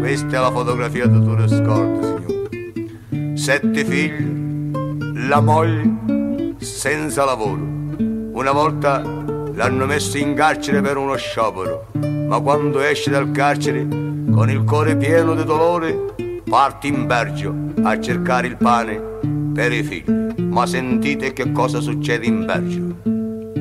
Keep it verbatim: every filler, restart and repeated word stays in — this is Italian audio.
Questa è la fotografia di Torre Scorte, signore. Sette figli, la moglie senza lavoro. Una volta l'hanno messo in carcere per uno sciopero, ma quando esce dal carcere, con il cuore pieno di dolore, parte in Belgio a cercare il pane per i figli. Ma sentite che cosa succede in Belgio.